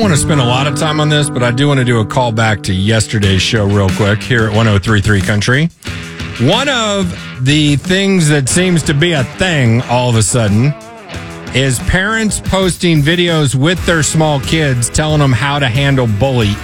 want to spend a lot of time on this, but I do want to do a call back to yesterday's show real quick here at 103.3 Country. One of the things that seems to be a thing all of a sudden is parents posting videos with their small kids telling them how to handle bullying.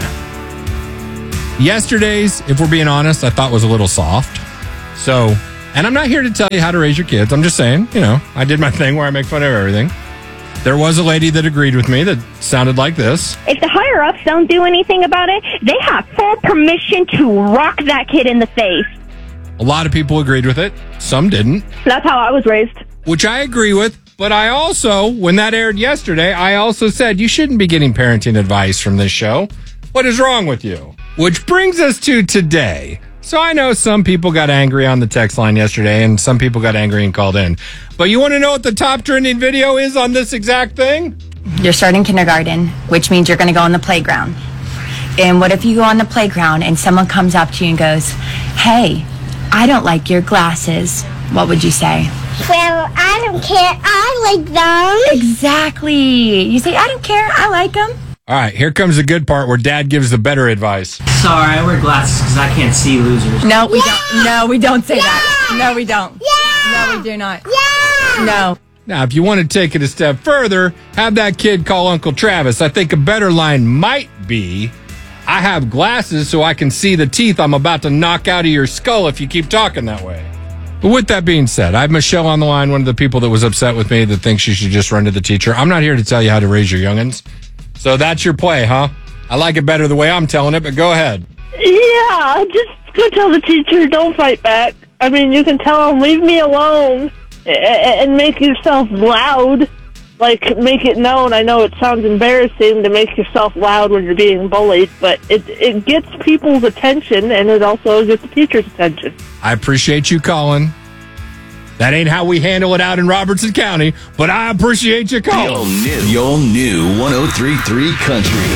Yesterday's, if we're being honest, I thought was a little soft. So, and I'm not here to tell you how to raise your kids. I'm just saying, I did my thing where I make fun of everything. There was a lady that agreed with me that sounded like this. If the higher-ups don't do anything about it, they have full permission to rock that kid in the face. A lot of people agreed with it. Some didn't. That's how I was raised. Which I agree with. But I also, when that aired yesterday, I also said you shouldn't be getting parenting advice from this show. What is wrong with you? Which brings us to today. So I know some people got angry on the text line yesterday, and some people got angry and called in. But you want to know what the top trending video is on this exact thing? You're starting kindergarten, which means you're going to go on the playground. And what if you go on the playground and someone comes up to you and goes, "Hey, I don't like your glasses." What would you say? Well, I don't care. I like them. Exactly. You say, "I don't care. I like them." All right, here comes the good part where Dad gives the better advice. Sorry, I wear glasses because I can't see losers. No, we don't. No, we don't say that. No, we don't. No, we do not. No. Now, if you want to take it a step further, have that kid call Uncle Travis. I think a better line might be, "I have glasses so I can see the teeth I'm about to knock out of your skull if you keep talking that way." But with that being said, I have Michelle on the line, one of the people that was upset with me that thinks you should just run to the teacher. I'm not here to tell you how to raise your youngins. So that's your play, huh? I like it better the way I'm telling it, but go ahead. Yeah, just go tell the teacher, don't fight back. I mean, you can tell them, leave me alone, and make yourself loud. Like, make it known. I know it sounds embarrassing to make yourself loud when you're being bullied, but it gets people's attention, and it also gets the teacher's attention. I appreciate you calling. That ain't how we handle it out in Robertson County, but I appreciate you calling. Your new 103.3 Country.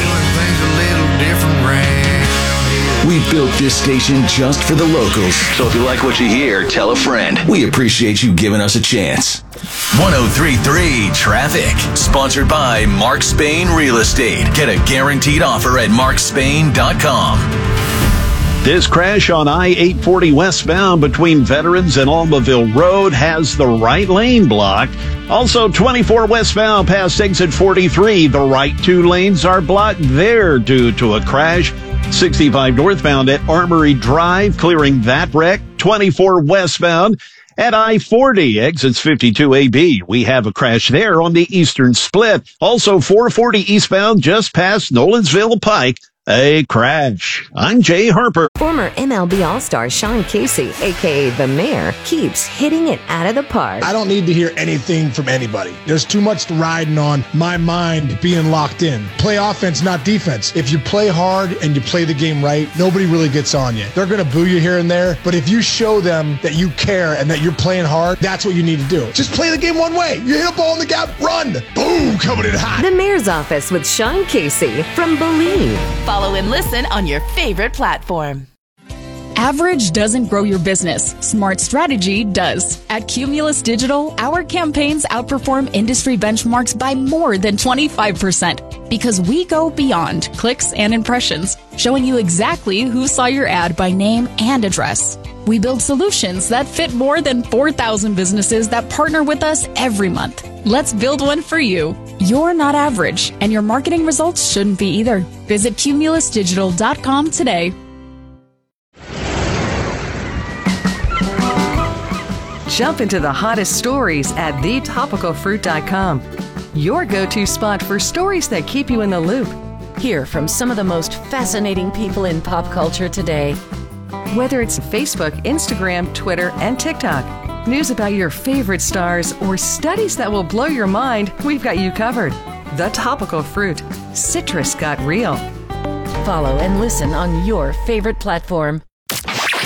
We built this station just for the locals. So if you like what you hear, tell a friend. We appreciate you giving us a chance. 103.3 Traffic. Sponsored by Mark Spain Real Estate. Get a guaranteed offer at markspain.com. This crash on I-840 westbound between Veterans and Almaville Road has the right lane blocked. Also, 24 westbound past exit 43. The right two lanes are blocked there due to a crash. 65 northbound at Armory Drive, clearing that wreck. 24 westbound at I-40, exits 52AB. We have a crash there on the eastern split. Also, 440 eastbound just past Nolensville Pike. A crash. I'm Jay Harper. Former MLB All-Star Sean Casey, a.k.a. The Mayor, keeps hitting it out of the park. I don't need to hear anything from anybody. There's too much riding on my mind being locked in. Play offense, not defense. If you play hard and you play the game right, nobody really gets on you. They're going to boo you here and there, but if you show them that you care and that you're playing hard, that's what you need to do. Just play the game one way. You hit a ball in the gap, run. Boom, coming in hot. The Mayor's Office with Sean Casey from Believe. Follow and listen on your favorite platform. Average doesn't grow your business. Smart strategy does. At Cumulus Digital, our campaigns outperform industry benchmarks by more than 25% because we go beyond clicks and impressions, showing you exactly who saw your ad by name and address. We build solutions that fit more than 4,000 businesses that partner with us every month. Let's build one for you. You're not average, and your marketing results shouldn't be either. Visit cumulusdigital.com today. Jump into the hottest stories at thetopicalfruit.com. Your go-to spot for stories that keep you in the loop. Hear from some of the most fascinating people in pop culture today. Whether it's Facebook, Instagram, Twitter, and TikTok, news about your favorite stars, or studies that will blow your mind, we've got you covered. The Topical Fruit. Citrus got real. Follow and listen on your favorite platform.